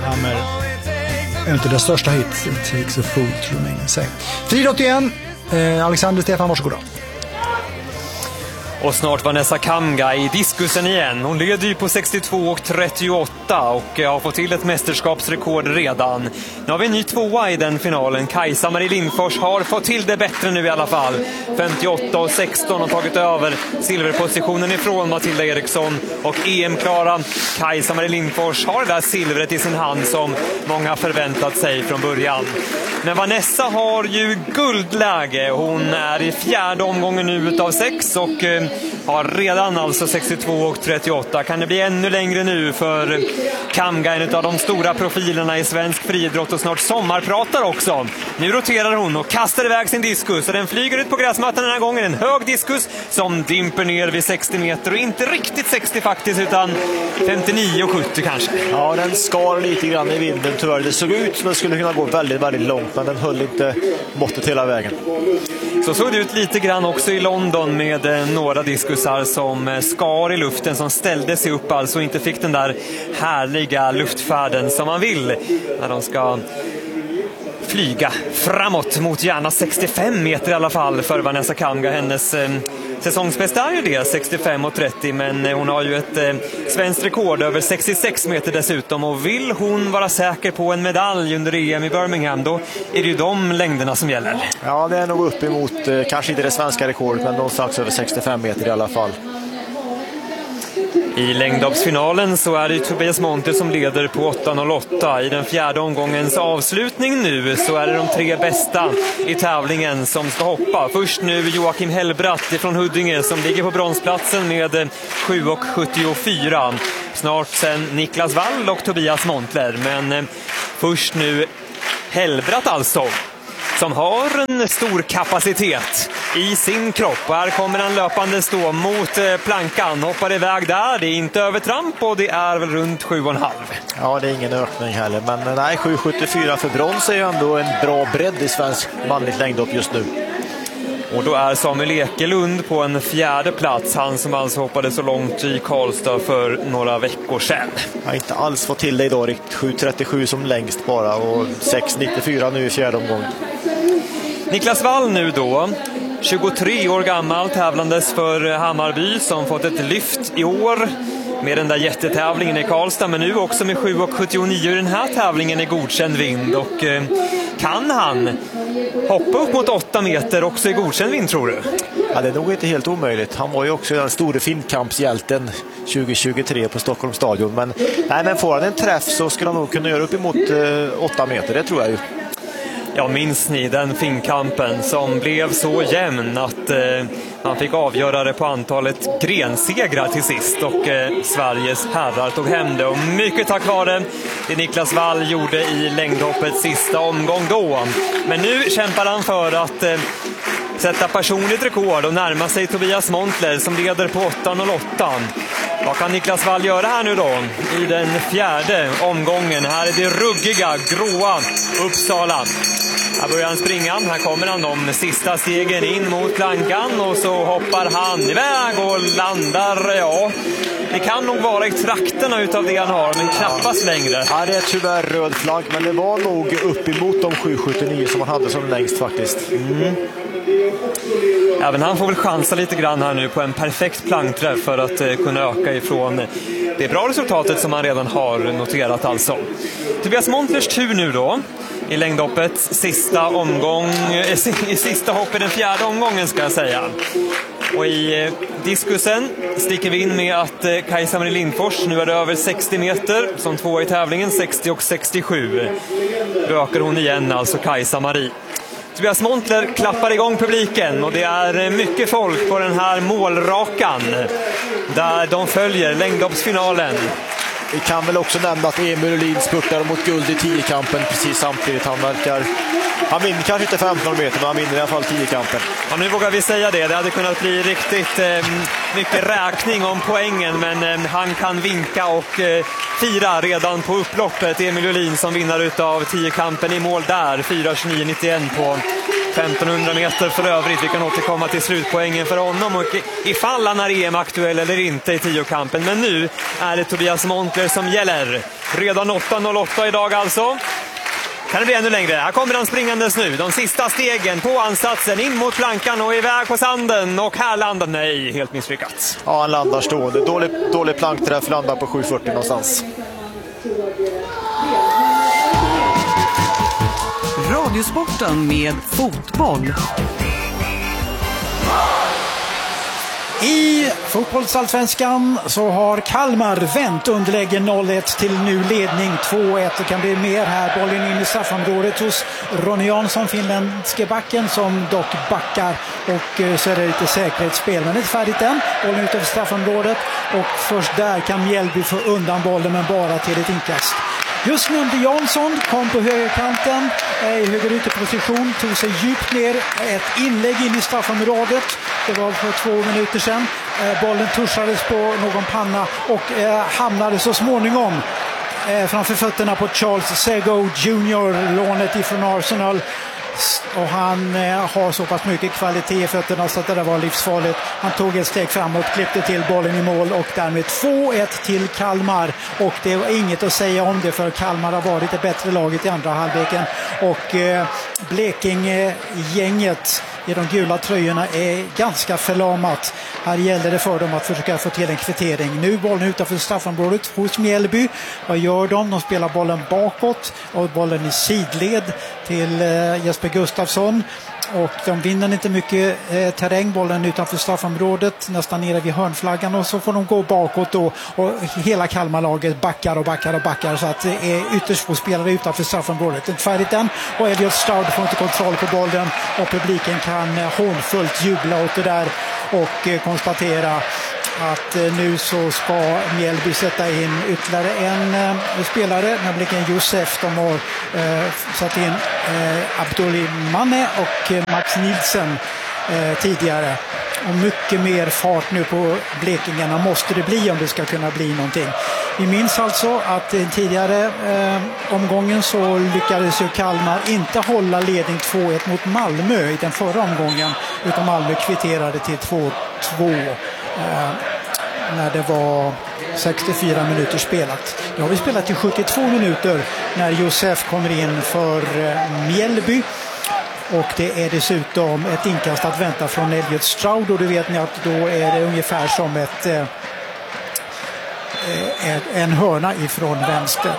Hammer. Inte det största hit, It Takes a Fool to Remain Insane. Friidrott igen. Alexander Stefan, varsågoda. Och snart Vanessa Kamga i diskusen igen. Hon leder ju på 62,38 och har fått till ett mästerskapsrekord redan. Nu har vi en ny tvåa i den finalen. Kajsa-Marie Lindfors har fått till det bättre nu i alla fall. 58,16 har tagit över silverpositionen ifrån Matilda Eriksson. Och EM-klara Kajsa-Marie Lindfors har det där silvret i sin hand som många förväntat sig från början. Men Vanessa har ju guldläge. Hon är i fjärde omgången nu utav 6 och har redan alltså 62,38. Kan det bli ännu längre nu för Kamga, en av de stora profilerna i svensk friidrott och snart sommarpratar också. Nu roterar hon och kastar iväg sin diskus och den flyger ut på gräsmattan den här gången. En hög diskus som dimper ner vid 60 meter och inte riktigt 60 faktiskt utan 59,70 kanske. Ja, den skar lite grann i vinden tyvärr. Det såg ut som det skulle kunna gå väldigt, väldigt långt men den höll inte måttet hela vägen. Så såg det ut lite grann också i London med några diskusar som skar i luften, som ställde sig upp alltså och inte fick den där härliga luftfärden som man vill när de ska flyga framåt mot gärna 65 meter i alla fall för Vanessa Kamga. Hennes säsongsbästa är ju det, 65,30, men hon har ju ett svenskt rekord över 66 meter dessutom och vill hon vara säker på en medalj under EM i Birmingham, då är det ju de längderna som gäller. Ja, det är nog upp emot, kanske inte det svenska rekordet, men någonstans över 65 meter i alla fall. I längdhoppsfinalen så är det Tobias Montler som leder på 8,08. I den fjärde omgångens avslutning nu så är det de tre bästa i tävlingen som ska hoppa. Först nu Joakim Hellbratt från Huddinge som ligger på bronsplatsen med 7,74. Snart sen Niklas Wall och Tobias Montler. Men först nu Hellbratt alltså, som har en stor kapacitet i sin kropp. Och här kommer han löpande stå mot plankan. Hoppar iväg där. Det är inte övertramp och det är väl runt 7,5. Ja, det är ingen ökning heller. Men nej, 7,74 för brons är ju ändå en bra bredd i svensk manligt längdhopp just nu. Och då är Samuel Ekelund på en fjärde plats. Han som alltså hoppade så långt i Karlstad för några veckor sedan. Jag har inte alls fått till det idag. 7,37 som längst bara och 6,94 nu i fjärde omgången. Niklas Wall nu då, 23 år gammal, tävlandes för Hammarby som fått ett lyft i år med den där jättetävlingen i Karlstad, men nu också med 7,79 i den här tävlingen i godkänd vind. Och kan han hoppa upp mot 8 meter också i godkänd vind, tror du? Ja, det är nog inte helt omöjligt. Han var ju också den stora finkampshjälten 2023 på Stockholms stadion. Men får han en träff så skulle han nog kunna göra upp emot 8 meter, det tror jag ju. Ja, minns ni den finkampen som blev så jämn att han fick avgöra det på antalet grensegrar till sist och Sveriges herrar tog hem det. Och mycket tack vare det Niklas Wall gjorde i längdhoppets sista omgång då. Men nu kämpar han för att sätta personligt rekord och närma sig Tobias Montler som leder på 8,08. Vad kan Niklas Wall göra här nu då i den fjärde omgången? Här är det ruggiga, gråa Uppsala. Här börjar han springa, här kommer han de sista stegen in mot plankan och så hoppar han iväg och landar, ja. Det kan nog vara i trakterna utav det han har, men knappast längre. Ja, det är tyvärr röd flagg, men det var nog upp emot de 7,79 som han hade som längst faktiskt. Även han får väl chansa lite grann här nu på en perfekt plankträff för att kunna öka ifrån det bra resultatet som han redan har noterat alltså. Tobias Montlers tur nu då i längdhoppets sista omgång, i sista hopp i den fjärde omgången ska jag säga. Och i diskusen sticker vi in med att Kajsa-Marie Lindfors nu är det över 60 meter som två i tävlingen, 60,67. Då ökar hon igen alltså Kajsa-Marie. Tobias Montler klappar igång publiken och det är mycket folk på den här målrakan där de följer längdhoppsfinalen. Vi kan väl också nämna att Emil Ullin spurtar mot guld i 10-kampen precis samtidigt. Han vinner kanske inte 15 meter, men han vinner i alla fall 10-kampen. Ja, nu vågar vi säga det. Det hade kunnat bli riktigt mycket räkning om poängen, men han kan vinka och fira redan på upploppet. Emil Ullin som vinner utav 10-kampen i mål där. 4,29,91 på 1500 meter för övrigt. Vi kan återkomma till slutpoängen för honom och ifall han är EM-aktuell eller inte i 10-kampen. Men nu är det Tobias Montler som gäller. Redan 8.08 idag alltså. Kan det bli ännu längre? Här kommer han springandes nu. De sista stegen på ansatsen in mot plankan och iväg på sanden. Och här landar, nej, helt misslyckat. Ja, han landar stående. Dålig plankträff, landar på 7.40 någonstans. Radiosporten med fotboll. I fotbollsallsvenskan så har Kalmar vänt underläge 0-1 till nu ledning 2-1. Det kan bli mer här. Bollen in i straffområdet hos Ronny Jansson, finländske backen, som dock backar. Och så är det lite säkerhetsspel. Men det är inte färdigt än. Bollen utanför straffområdet. Och först där kan Mjällby få undan bollen, men bara till ett inkast. Just nämnde Jansson, kom på högerkanten i högerytterposition, tog sig djupt ner, ett inlägg in i straffområdet. Det var för 2 minuter sedan. Bollen tuschades på någon panna och hamnade så småningom framför fötterna på Charles Sego Jr., lånet ifrån Arsenal. Och han har så pass mycket kvalitet i fötterna så att det där var livsfarligt. Han tog ett steg framåt, klippte till bollen i mål och därmed 2-1 till Kalmar. Och det var inget att säga om det, för Kalmar har varit det bättre laget i andra halvleken. Och Blekinge-gänget i de gula tröjorna är ganska förlamat. Här gäller det för dem att försöka få till en kvittering. Nu bollen utanför straffområdet hos Mjällby. Vad gör de? De spelar bollen bakåt och bollen i sidled till Jesper Gustafsson. Och de vinner inte mycket terräng, bollen utanför straffområdet, nästan nere vid hörnflaggan, och så får de gå bakåt då, och hela Kalmarlaget backar så att det är ytterst få spelare utanför straffområdet. Inte färdigt än, och Elliot Stroud får inte kontroll på bollen och publiken kan hånfullt jubla åt det där och konstatera att nu så ska Mjällby sätta in ytterligare en spelare, nämligen Josef. De har satt in Abdullimane och Max Nilsen tidigare. Och mycket mer fart nu på Blekingarna måste det bli om det ska kunna bli någonting. Vi minns alltså att i tidigare omgången så lyckades ju Kalmar inte hålla ledning 2-1 mot Malmö i den förra omgången, utan Malmö kvitterade till 2-2 när det var 64 minuter spelat. Nu har vi spelat i 72 minuter när Josef kommer in för Mjällby. Och det är dessutom ett inkast att vänta från Elliot Stroud, och då vet ni att då är det ungefär som en hörna ifrån vänster.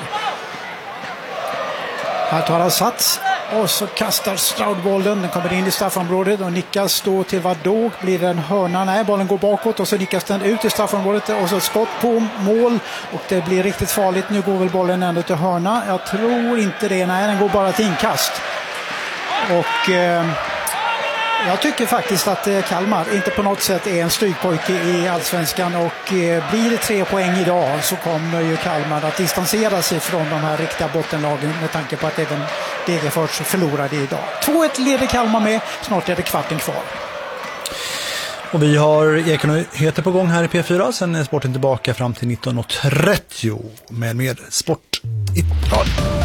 Här tar han sats och så kastar Stroud bollen. Den kommer in i straffområdet och nickas då till vad då? Blir det en hörna? Nej, bollen går bakåt och så nickas den ut i straffområdet och så skott på mål, och det blir riktigt farligt. Nu går väl bollen ändå till hörna. Jag tror inte det. Nej, den går bara till inkast. Och jag tycker faktiskt att Kalmar inte på något sätt är en strykpojke i allsvenskan, och blir det 3 poäng idag så kommer ju Kalmar att distansera sig från de här riktiga bottenlagen, med tanke på att även Degerfors förlorade idag. 2-1 leder Kalmar med, snart är det kvarten kvar. Och vi har Ekonyheter på gång här i P4, sen är sporten tillbaka fram till 19.30 med mer sport i radio.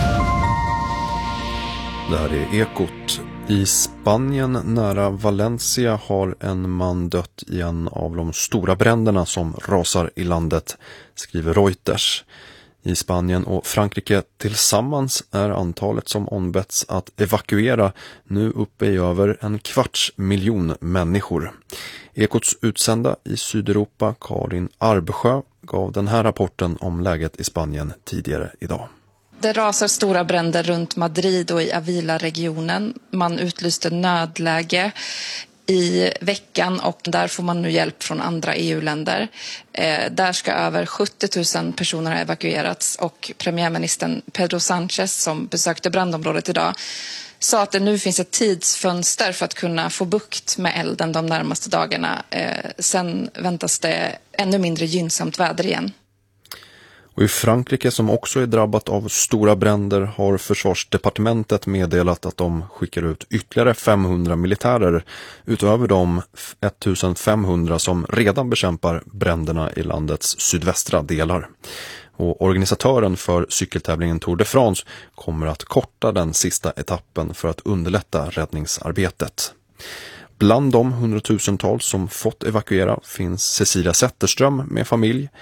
Det här är Ekot. I Spanien nära Valencia har en man dött i en av de stora bränderna som rasar i landet, skriver Reuters. I Spanien och Frankrike tillsammans är antalet som ombetts att evakuera nu uppe i över 250 000 människor. Ekots utsända i Sydeuropa, Karin Arbsjö, gav den här rapporten om läget i Spanien tidigare idag. Det rasar stora bränder runt Madrid och i Avila-regionen. Man utlyste nödläge i veckan och där får man nu hjälp från andra EU-länder. Där ska över 70 000 personer ha evakuerats, och premiärministern Pedro Sánchez, som besökte brandområdet idag, sa att det nu finns ett tidsfönster för att kunna få bukt med elden de närmaste dagarna. Sen väntas det ännu mindre gynnsamt väder igen. Och i Frankrike, som också är drabbat av stora bränder, har försvarsdepartementet meddelat att de skickar ut ytterligare 500 militärer utöver de 1500 som redan bekämpar bränderna i landets sydvästra delar. Och organisatören för cykeltävlingen Tour de France kommer att korta den sista etappen för att underlätta räddningsarbetet. Bland de 100 000-tals som fått evakuera finns Cecilia Zetterström med familj.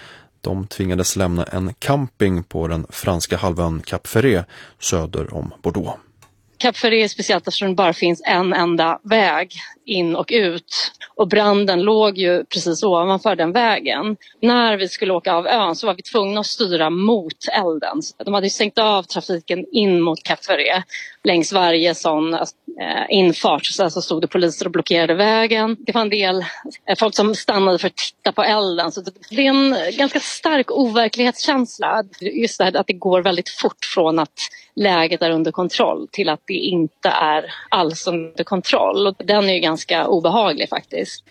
De tvingades lämna en camping på den franska halvön Cap Ferret söder om Bordeaux. Cap Ferret är speciellt eftersom det bara finns en enda väg in och ut. Och branden låg ju precis ovanför den vägen. När vi skulle åka av ön så var vi tvungna att styra mot elden. De hade ju stängt av trafiken in mot Cap Ferret. Längs varje sån infart så stod det poliser och blockerade vägen. Det var en del folk som stannade för att titta på elden. Så det är en ganska stark overklighetskänsla. Just det här att det går väldigt fort från att läget är under kontroll till att det inte är alls under kontroll. Och den är ju ganska obehaglig faktiskt.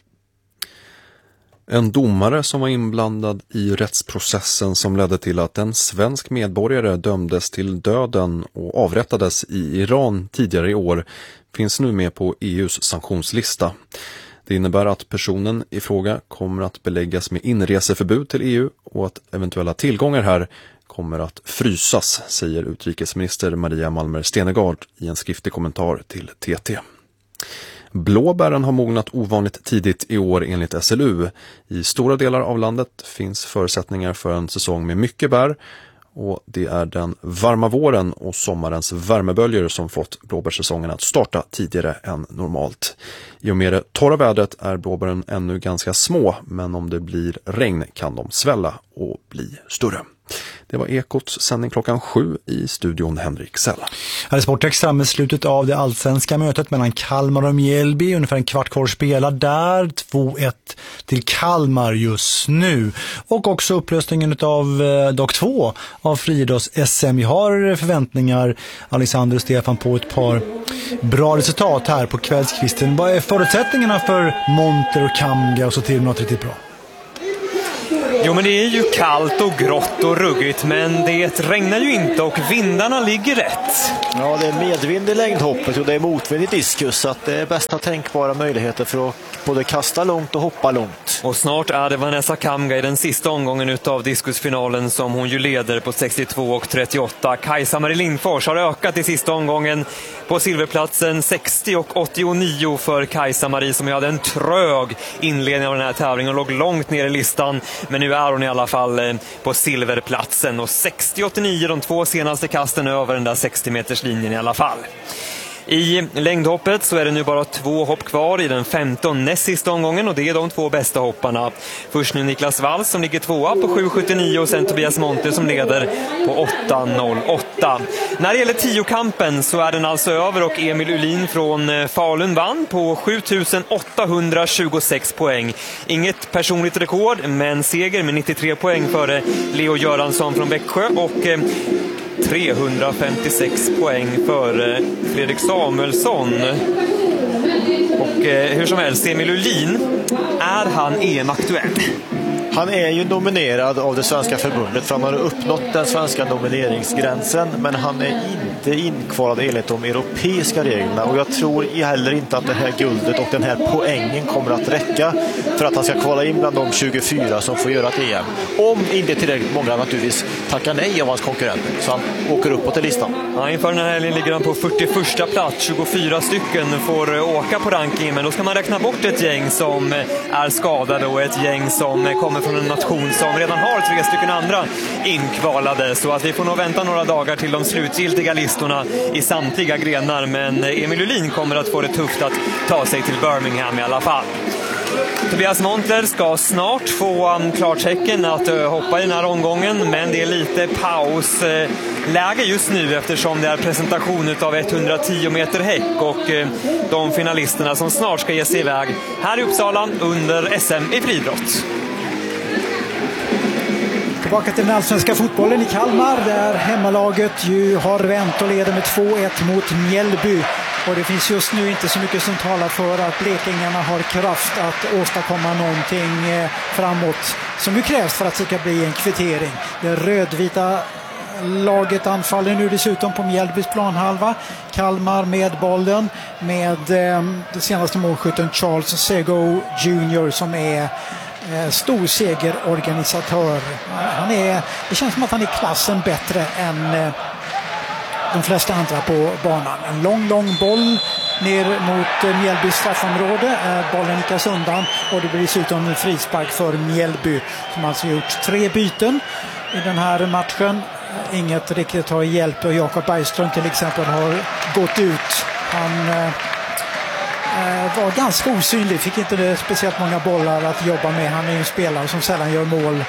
En domare som var inblandad i rättsprocessen som ledde till att en svensk medborgare dömdes till döden och avrättades i Iran tidigare i år finns nu med på EUs sanktionslista. Det innebär att personen i fråga kommer att beläggas med inreseförbud till EU och att eventuella tillgångar här kommer att frysas, säger utrikesminister Maria Malmer Stenergard i en skriftlig kommentar till TT. Blåbären har mognat ovanligt tidigt i år enligt SLU. I stora delar av landet finns förutsättningar för en säsong med mycket bär och det är den varma våren och sommarens värmeböljor som fått blåbärssäsongen att starta tidigare än normalt. I och med det torra vädret är blåbären ännu ganska små, men om det blir regn kan de svälla och bli större. Det var Ekots sändning klockan 7 i studion Henrik Sella. Här är Sportextra med slutet av det allsvenska mötet mellan Kalmar och Mjällby. Ungefär en kvart kvar spelar där. 2-1 till Kalmar just nu. Och också upplösningen av dag 2 av friidrotts-SM. Vi har förväntningar, Alexander och Stefan, på ett par bra resultat här på kvällskvisten. Vad är förutsättningarna för Monter och Kamga och så till något riktigt bra? Jo, men det är ju kallt och grått och ruggigt, men det regnar ju inte och vindarna ligger rätt. Ja, det är medvind i längdhoppet och det är motvind i diskus, så att det är bästa tänkbara möjligheter för att både kasta långt och hoppa långt. Och snart är det Vanessa Kamga i den sista omgången utav diskusfinalen som hon ju leder på 62 och 38. Kajsa-Marie Lindfors har ökat i sista omgången på silverplatsen 60 och 89 för Kajsa-Marie som hade en trög inledning av den här tävlingen och låg långt ner i listan. Men nu är hon i alla fall på silverplatsen och 60-89 de två senaste kasten över den där 60-meterslinjen i alla fall. I längdhoppet så är det nu bara 2 hopp kvar i den 15 näst sista omgången och det är de 2 bästa hopparna. Först nu Niklas Walls som ligger 2 på 7,79 och sen Tobias Monter som leder på 8,08. När det gäller 10-kampen så är den alltså över och Emil Ulin från Falun vann på 7,826 poäng. Inget personligt rekord, men seger med 93 poäng före Leo Göransson från Växjö och 356 poäng för Fredrik Samuelsson. Och hur som helst, Emil Ulin, är han EM-aktuell? Han är ju nominerad av det svenska förbundet för han har uppnått den svenska nomineringsgränsen, men han är inte inkvalad enligt de europeiska reglerna och jag tror heller inte att det här guldet och den här poängen kommer att räcka för att han ska kvala in bland de 24 som får göra ett EM. Om inte tillräckligt många naturligtvis tackar nej av hans konkurrenter så han åker uppåt i listan. Ja, inför den här helgen ligger han på 41 plats, 24 stycken får åka på rankingen, men då ska man räkna bort ett gäng som är skadade och ett gäng som kommer från en nation som redan har 3 stycken andra inkvalade, så att vi får nog vänta några dagar till de slutgiltiga listorna i samtliga grenar, men Emil Ulin kommer att få det tufft att ta sig till Birmingham i alla fall. Tobias Monter ska snart få klartecken att hoppa i den här omgången, men det är lite pausläge just nu eftersom det är presentation av 110 meter häck och de finalisterna som snart ska ge sig iväg här i Uppsala under SM i friidrott. Tillbaka till den allsvenska fotbollen i Kalmar där hemmalaget ju har vänt och leder med 2-1 mot Mjällby. Och det finns just nu inte så mycket som talar för att blekingarna har kraft att åstadkomma någonting framåt som ju krävs för att det ska bli en kvittering. Det rödvita laget anfaller nu dessutom på Mjällbys planhalva. Kalmar med bollen med det senaste målskytten Charles Sego Jr. som är stor segerorganisatör. Det känns som att han är klassen bättre än de flesta andra på banan. En lång boll ner mot Mjällbys straffområde. Bollen nickas undan och det blir dessutom en frispark för Mjällby som alltså gjort 3 byten i den här matchen. Inget riktigt har hjälp och Jakob Bergström till exempel har gått ut. Han var ganska osynlig, fick inte speciellt många bollar att jobba med. Han är ju en spelare som sällan gör mål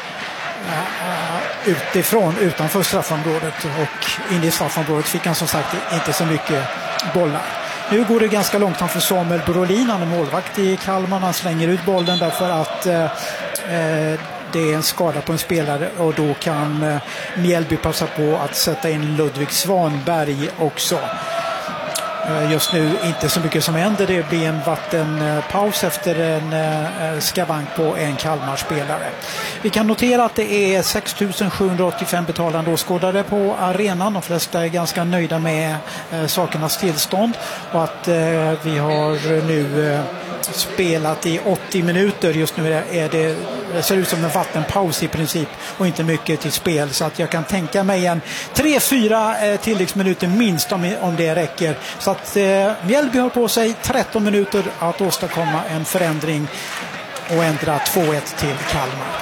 utanför straffområdet, och in i straffområdet fick han som sagt inte så mycket bollar. Nu går det ganska långsamt för Samuel Brolin, han är målvakt i Kalmar. Han slänger ut bollen därför att det är en skada på en spelare, och då kan Mjällby passa på att sätta in Ludvig Svanberg också. Just nu inte så mycket som händer. Det blir en vattenpaus efter en skavank på en Kalmar-spelare. Vi kan notera att det är 6785 betalande åskådare på arenan. De flesta är ganska nöjda med sakernas tillstånd, och att vi har nu spelat i 80 minuter. Just nu det ser ut som en vattenpaus i princip och inte mycket till spel, så att jag kan tänka mig en 3-4 tilläggsminuter minst om det räcker. Så att Mjällby har på sig 13 minuter att åstadkomma en förändring och ändra 2-1 till Kalmar.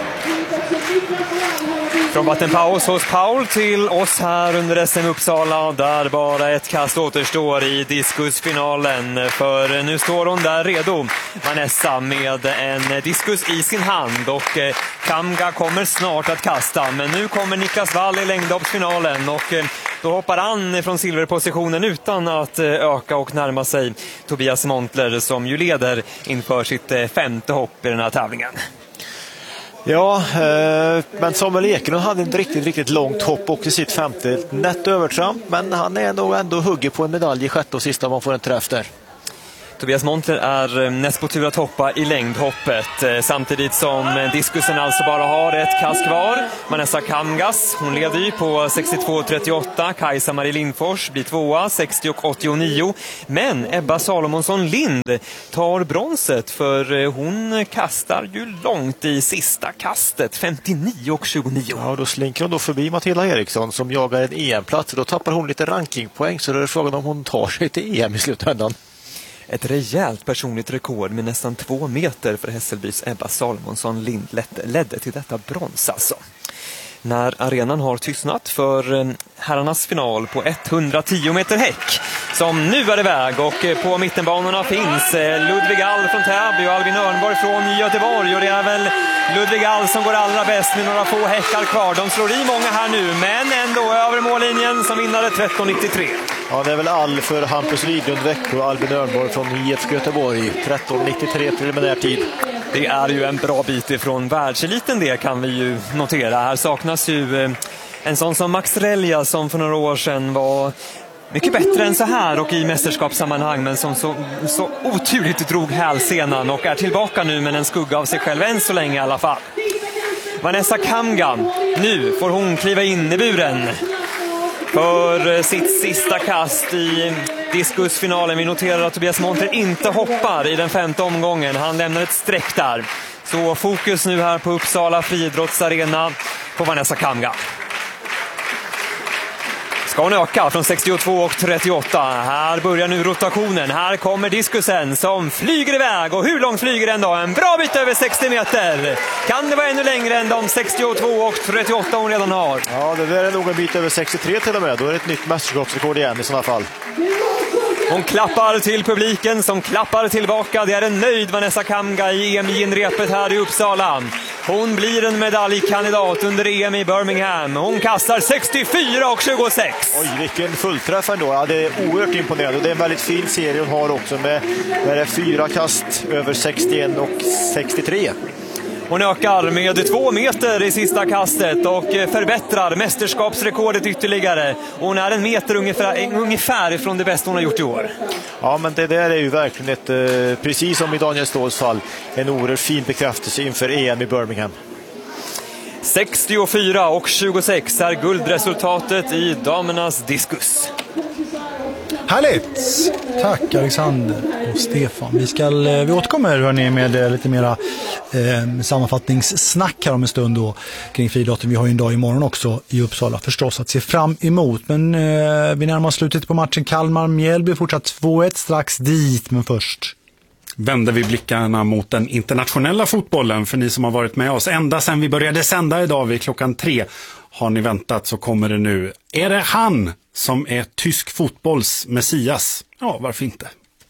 Från vattenpaus hos Paul till oss här under SM Uppsala, där bara ett kast återstår i diskusfinalen. För nu står hon där redo, Vanessa, med en diskus i sin hand, och Kamga kommer snart att kasta. Men nu kommer Niklas Wall i längdhoppsfinalen, och då hoppar han från silverpositionen utan att öka och närma sig Tobias Montler, som ju leder inför sitt 5:e hopp i den här tävlingen. Ja, men Samuel Ekelund hade ett riktigt långt hopp och i sitt 5:e nätt övertramp, men han är nog ändå hugger på en medalj i 6:e och sista, man får en träff där. Tobias Montler är näst på tur att hoppa i längdhoppet, samtidigt som diskusen alltså bara har ett kast kvar. Vanessa Kamgas, hon leder ju på 62,38. Kajsa Marie Lindfors blir 2:a, 60,89. Men Ebba Salomonsson Lind tar bronset, för hon kastar ju långt i sista kastet, 59,29. Ja, då slinker hon då förbi Matilda Eriksson som jagar en EM-plats. Då tappar hon lite rankingpoäng, så det är frågan om hon tar sig till EM i slutändan. Ett rejält personligt rekord med nästan 2 meter för Hässelbys Ebba Salomonsson Lind ledde till detta brons alltså. När arenan har tystnat för herrarnas final på 110 meter häck, som nu är iväg, och på mittenbanorna finns Ludvig All från Täby och Albin Örnborg från Göteborg, och det är väl Ludvig All som går allra bäst med några få häckar kvar. De slår i många här nu, men ändå över mållinjen som vinnare 13,93. Ja, det är väl All för Hampus Widlund Växjö och Albin Örnborg från IFK Göteborg, 13,93 preliminär tid. Det är ju en bra bit ifrån världseliten, det kan vi ju notera. Här saknas ju en sån som Max Relja, som för några år sedan var mycket bättre än så här och i mästerskapssammanhang, men som så oturligt drog hälsenan och är tillbaka nu med en skugga av sig själv än så länge i alla fall. Vanessa Kamga, nu får hon kliva in i buren för sitt sista kast i diskusfinalen. Vi noterar att Tobias Montler inte hoppar i den 5:e omgången. Han lämnar ett streck där. Så fokus nu här på Uppsala friidrottsarena på Vanessa Kamga. Ska hon öka från 62,38. Här börjar nu rotationen. Här kommer diskusen som flyger iväg. Och hur långt flyger den då? En bra bit över 60 meter. Kan det vara ännu längre än de 62,38 hon redan har? Ja, det där är nog en bit över 63 till och med. Då är det ett nytt mästerskapsrekord igen i sådana fall. Hon klappar till publiken som klappar tillbaka. Det är en nöjd Vanessa Kamga i EM-genrepet här i Uppsala. Hon blir en medaljkandidat under EM i Birmingham. Hon kastar 64,26. Oj, vilken fullträff ändå. Ja, det är oerhört imponerande. Det är en väldigt fin serie hon har också med 4 kast över 61 och 63. Hon ökar med 2 meter i sista kastet och förbättrar mästerskapsrekordet ytterligare. Hon är 1 meter ungefär från det bästa hon har gjort i år. Ja, men det där är ju verkligen ett, precis som i Daniel Ståhls fall, en oerhört fin bekräftelse inför EM i Birmingham. 64,26 är guldresultatet i damernas diskus. Härligt! Tack Alexander och Stefan. Vi återkommer hörni, med lite mera sammanfattningssnack här om en stund då kring friidrotten. Vi har ju en dag imorgon också i Uppsala förstås att se fram emot. Men vi närmar oss slutet på matchen. Kalmar-Mjällby fortsatt 2-1 strax dit, men först vänder vi blickarna mot den internationella fotbollen. För ni som har varit med oss ända sedan vi började sända idag vid 3:00 har ni väntat, så kommer det nu. Är det han som är tysk fotbolls messias? Ja, varför inte?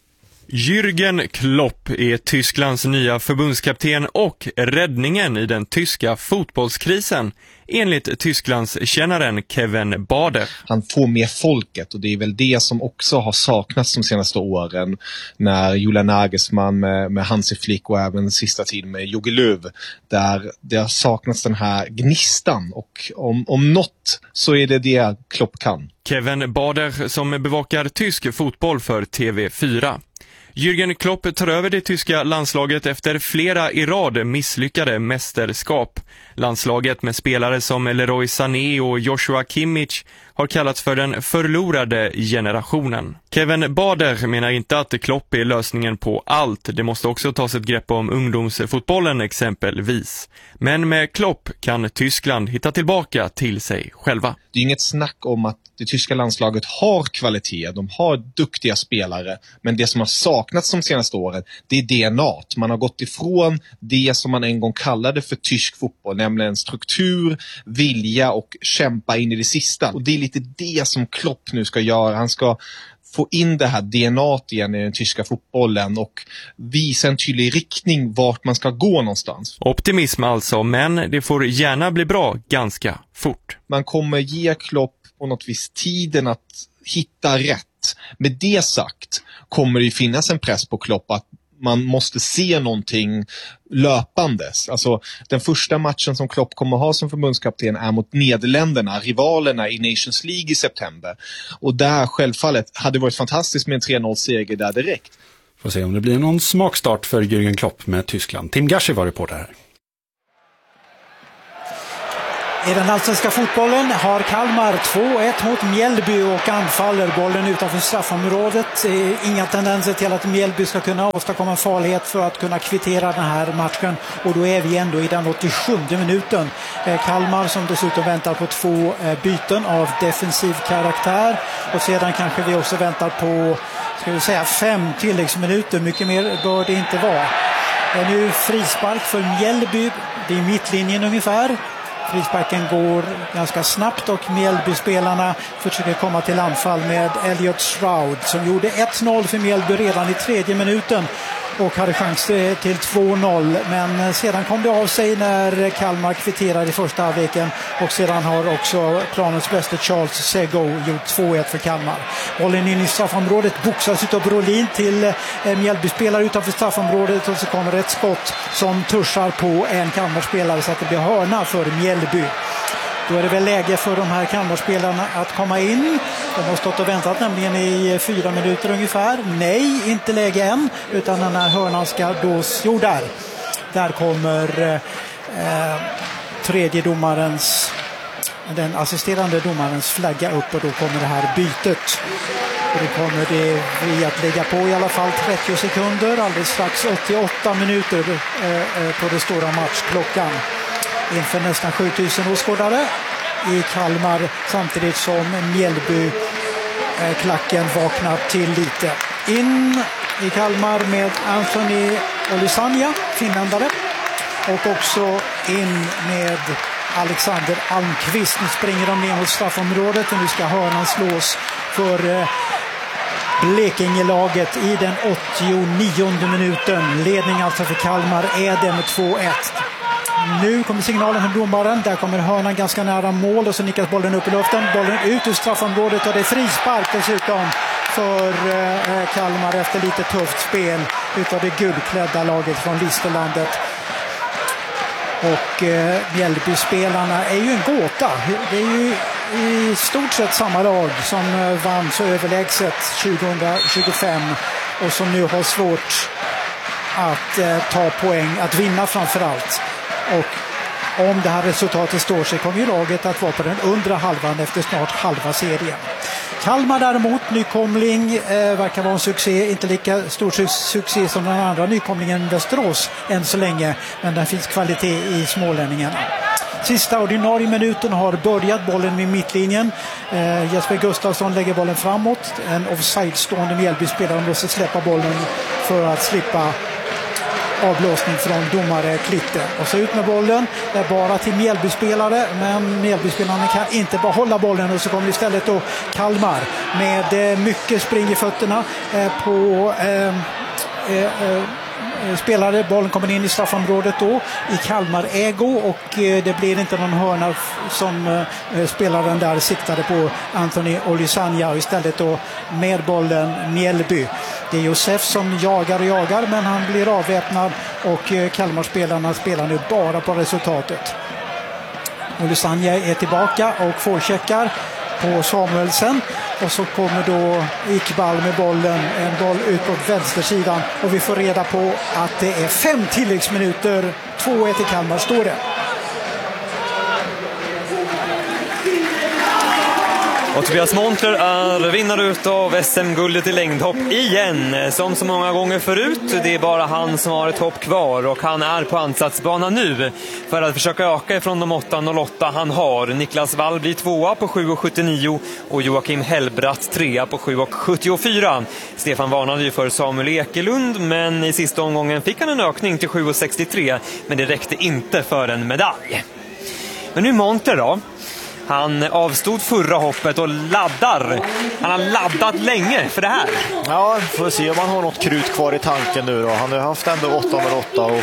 Jürgen Klopp är Tysklands nya förbundskapten och räddningen i den tyska fotbollskrisen, enligt Tysklands kännaren Kevin Bader. Han får med folket, och det är väl det som också har saknats de senaste åren när Julian Nagelsmann med Hansi Flick och även sista tiden med Jogi Löw, där det har saknats den här gnistan, och om något så är det Klopp kan. Kevin Bader som bevakar tysk fotboll för TV4. Jürgen Klopp tar över det tyska landslaget efter flera i rad misslyckade mästerskap. Landslaget med spelare som Leroy Sané och Joshua Kimmich har kallats för den förlorade generationen. Kevin Bader menar inte att Klopp är lösningen på allt. Det måste också tas ett grepp om ungdomsfotbollen exempelvis. Men med Klopp kan Tyskland hitta tillbaka till sig själva. Det är inget snack om att det tyska landslaget har kvalitet, de har duktiga spelare, men det som har saknats de senaste åren, det är DNA. Man har gått ifrån det som man en gång kallade för tysk fotboll, nämligen struktur, vilja och kämpa in i det sista. Och det är lite det som Klopp nu ska göra. Han ska få in det här DNA igen i den tyska fotbollen och visa en tydlig riktning vart man ska gå någonstans. Optimism alltså, men det får gärna bli bra ganska fort. Man kommer ge Klopp på något vis tiden att hitta rätt. Med det sagt kommer det ju finnas en press på Klopp att man måste se någonting löpandes. Alltså, den första matchen som Klopp kommer ha som förbundskapten är mot Nederländerna, rivalerna i Nations League i september. Och där självfallet hade det varit fantastiskt med en 3-0-seger där direkt. Får se om det blir någon smakstart för Jürgen Klopp med Tyskland. Tim Gashi var reporter här. I den allsvenska fotbollen har Kalmar 2-1 mot Mjällby och anfaller bollen utanför straffområdet. Inga tendenser till att Mjällby ska kunna åstadkomma en farlighet för att kunna kvittera den här matchen. Och då är vi ändå i den 87:e minuten. Kalmar som dessutom väntar på 2 byten av defensiv karaktär. Och sedan kanske vi också väntar på 5 tilläggsminuter. Mycket mer bör det inte vara. Nu frispark för Mjällby. Det är mittlinjen ungefär. Frisparken går ganska snabbt och Mjällby-spelarna försöker komma till anfall med Elliot Stroud som gjorde 1-0 för Mjällby redan i 3:e minuten och hade chans till 2-0. Men sedan kom det av sig när Kalmar kvitterade i första halvleken och sedan har också planens bästa Charles Sego gjort 2-1 för Kalmar. Bollen in i straffområdet boxas utav Brolin till Mjällby-spelare utanför straffområdet och så kommer ett skott som tuschar på en Kalmar-spelare så att det blir hörna för Mjällby. Då är det väl läge för de här Kalmarspelarna att komma in. De har stått och väntat nämligen i 4 minuter ungefär. Nej, inte läge än, utan den här hörnan ska då... Jo, där kommer tredje domarens, den assisterande domarens flagga upp och då kommer det här bytet. Och då kommer det vi att lägga på i alla fall 30 sekunder, alldeles strax 88 minuter på det stora matchklockan. Inför nästan 7000 åskådare i Kalmar samtidigt som Mjällby klacken vaknar till lite. In i Kalmar med Anthony Olusanya, finländare, och också in med Alexander Almqvist. Nu springer de ner mot straffområdet och nu ska hörnan slås för Blekingelaget i den 89:e minuten. Ledning alltså för Kalmar är det med 2-1. Nu kommer signalen från domaren. Där kommer hörnan ganska nära mål och så nickas bollen upp i luften. Bollen ut ur straffområdet och det är frispark dessutom för Kalmar efter lite tufft spel utav det gulklädda laget från Listerlandet. Och Mjällby-spelarna är ju en gåta. Det är ju i stort sett samma lag som vann så överlägset 2025 och som nu har svårt att ta poäng, att vinna framförallt. Och om det här resultatet står sig kommer ju laget att vara på den undre halvan efter snart halva serien. Kalmar däremot, nykomling, verkar vara en succé, inte lika stor succé som den andra nykomlingen Västerås än så länge, men det finns kvalitet i smålänningarna. Sista ordinarie minuten har börjat, bollen vid mittlinjen. Jesper Gustafsson lägger bollen framåt. En offside-stående Mjällby-spelare måste släppa bollen för att slippa avblåsning från domare Klitte. Och så ut med bollen, det är bara till Mjällby-spelare, men Mjällby-spelarna kan inte behålla bollen, och så kommer istället då Kalmar med mycket spring i fötterna på spelare. Bollen kommer in i straffområdet då i Kalmar ägo, och det blir inte någon hörna som spelaren där siktade på, Anthony Olisanya, och istället då med bollen Mjällby. Det är Josef som jagar, men han blir avväpnad, och Kalmar-spelarna spelar nu bara på resultatet. Olisanya är tillbaka och forecheckar på Samuelsen, och så kommer då Iqbal med bollen, en boll ut på vänstersidan, och vi får reda på att det är 5 tilläggsminuter, 2-1 i Kalmar står det. Och Tobias Montler är vinnare utav SM-guldet i längdhopp igen, som så många gånger förut. Det är bara han som har ett hopp kvar, och han är på ansatsbana nu för att försöka öka ifrån de 8.08 han har. Niklas Wall blir 2 på 7.79 och Joakim Hellbratt 3 på 7.74. Stefan varnade ju för Samuel Ekelund, men i sista omgången fick han en ökning till 7.63, men det räckte inte för en medalj. Men nu Montler då. Han avstod förra hoppet och laddar. Han har laddat länge för det här. Ja, får se om han har något krut kvar i tanken nu då. Han har haft ändå 8.08 och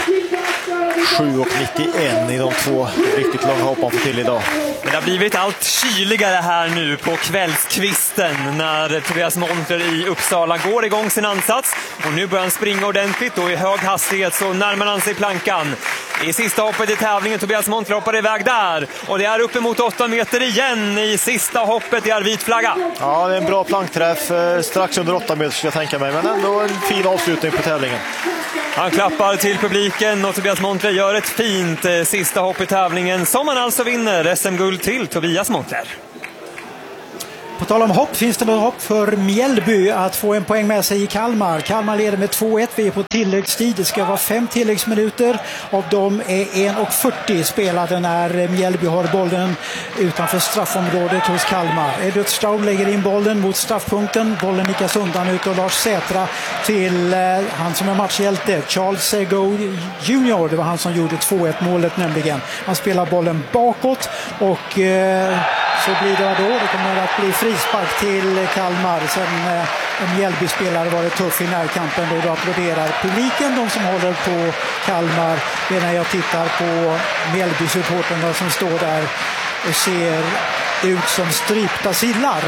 7.91 i de 2 riktigt långa hopp han får till idag. Men det har blivit allt kyligare här nu på kvällskvisten när Tobias Montler i Uppsala går igång sin ansats. Och nu börjar han springa ordentligt, och i hög hastighet så närmar han sig plankan. I sista hoppet i tävlingen, Tobias Montler hoppar iväg där. Och det är uppemot 8 meter igen i sista hoppet i vit flagga. Ja, det är en bra plankträff. Strax under 8 meter ska jag tänka mig. Men ändå en fin avslutning på tävlingen. Han klappar till publiken, och Tobias Montler gör ett fint sista hopp i tävlingen, som han alltså vinner SM-guld till Tobias Montler. På tal om hopp, finns det något hopp för Mjällby att få en poäng med sig i Kalmar. Kalmar leder med 2-1, vi är på tilläggstid. Det ska vara 5 tilläggsminuter. Av dem är 1:40 spelade när Mjällby har bollen utanför straffområdet hos Kalmar. Edward Stroud lägger in bollen mot straffpunkten. Bollen nickas undan ut, och Lars Sätra till han som är matchhjälte, Charles Sego Jr. Det var han som gjorde 2-1 målet nämligen. Han spelar bollen bakåt, och så blir det då. Det kommer att bli frispark till Kalmar. Sen en Mjällby-spelare varit tuff i närkampen. Då applåderar publiken, de som håller på Kalmar. Det är när jag tittar på Mjällby-supporterna som står där och ser ut som strypta sillar.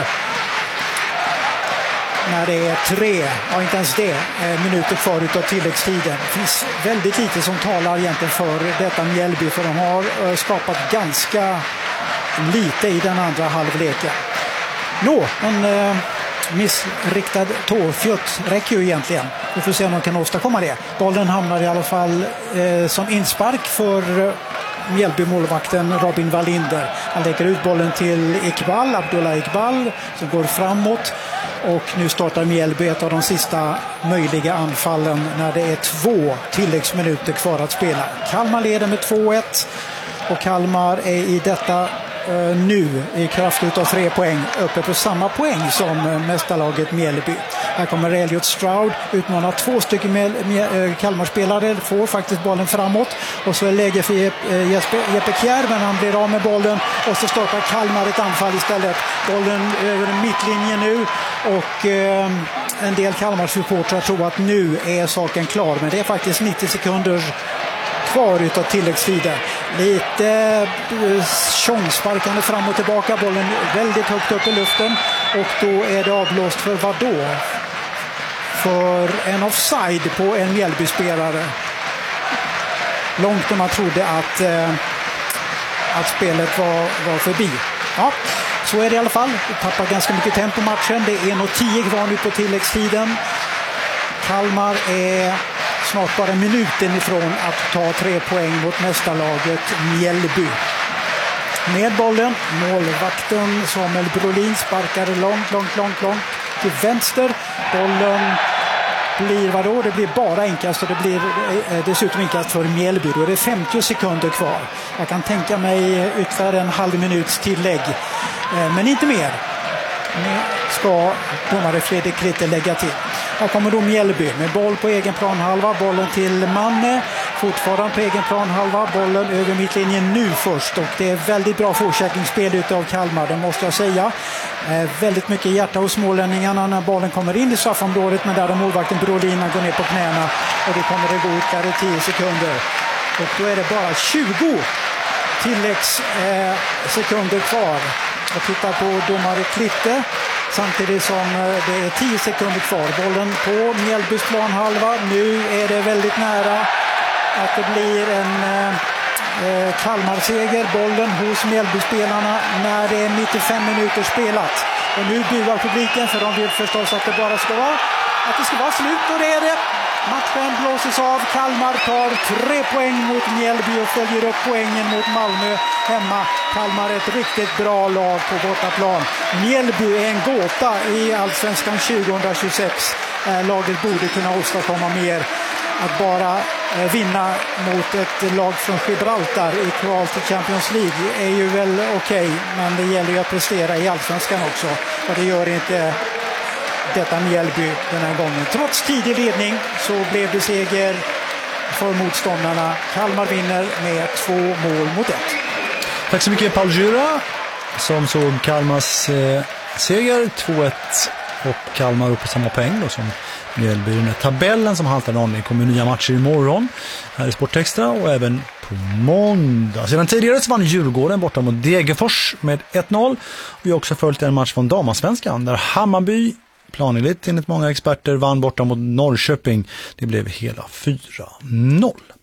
När det är 3, ja inte ens det, minuter kvar utav tilläggstiden. Det finns väldigt lite som talar egentligen för detta Mjällby, för de har skapat ganska lite i den andra halvleken. En missriktad tåfjutt räcker ju egentligen. Vi får se om de kan åstadkomma det. Bollen hamnar i alla fall som inspark för Mjällby-målvakten Robin Wallinder. Han lägger ut bollen till Iqbal, Abdullah Iqbal, som går framåt. Och nu startar Mjällby ett av de sista möjliga anfallen när det är 2 tilläggsminuter kvar att spela. Kalmar leder med 2-1, och Kalmar är i detta nu i kraft utav 3 poäng uppe på samma poäng som mästarlaget Mjällby. Här kommer Elliot Stroud, utmanar 2 stycken Kalmarspelare, får faktiskt bollen framåt, och så är läge för Jeppe Kjær, men han blir av med bollen, och så startar Kalmar ett anfall istället. Bollen över mittlinjen nu, och en del Kalmar-supportrar tror att nu är saken klar, men det är faktiskt 90 sekunder kvar utav tilläggstiden. Lite tjongsparkande fram och tillbaka, bollen väldigt högt upp i luften, och då är det avblåst för vad då? För en offside på en Mjällby-spelare. Långt när man trodde att spelet var förbi. Ja, så är det i alla fall. Vi tappar ganska mycket tempo på matchen. Det är 1:10 kvar nu på tilläggstiden. Kalmar är snart bara minuten ifrån att ta 3 poäng mot mästarlaget Mjällby. med bollen. Målvakten Samuel Brolin sparkar långt till vänster. Bollen blir vadå? Det blir bara inkast och det blir dessutom inkast för Mjällby. Då är det 50 sekunder kvar. Jag kan tänka mig ytterligare en halv minuts tillägg. Men inte mer. Ska domare Fredrik Ritter lägga till. Här kommer då Mjällby med boll på egen planhalva. Bollen till Manne. Fortfarande på egen planhalva. Bollen över mittlinjen nu först. Och det är väldigt bra fortsättningsspel utav Kalmar, det måste jag säga. Väldigt mycket hjärta hos smålänningarna när bollen kommer in i straffområdet. Men där har målvakten Brolin går ner på knäna. Och det kommer det gå ytterligare 10 sekunder. Och då är det bara 20 tilläggssekunder kvar. Jag tittar på domare Klitte. Samtidigt som det är 10 sekunder kvar. Bollen på Mjällbys planhalva. Nu är det väldigt nära att det blir en Kalmar-seger. Bollen hos Mjällby-spelarna när det är 95 minuter spelat. Och nu buar publiken för de vill förstås att det bara ska vara slut. Och det är det. Matchen blåses av. Kalmar tar 3 poäng mot Mjällby och följer upp poängen mot Malmö hemma. Kalmar är ett riktigt bra lag på bortaplan. Mjällby är en gåta i Allsvenskan 2026. Laget borde kunna åstadkomma mer. Att bara vinna mot ett lag från Gibraltar i kval till Champions League är ju väl okej. Men det gäller ju att prestera i Allsvenskan också. Och det gör inte detta Mjällby den här gången. Trots tidig ledning så blev det seger för motståndarna. Kalmar vinner med 2 mål mot 1. Tack så mycket Paul Jura som såg Kalmars seger 2-1 och Kalmar upp på samma poäng då som Mjällby. Den här tabellen som haltar någon. Det kommer nya matcher imorgon här i Sportextra och även på måndag. Sedan tidigare så vann Djurgården borta mot Degerfors med 1-0. Vi har också följt en match från Damasvenskan där Hammarby planenligt enligt många experter vann borta mot Norrköping. Det blev hela 4-0.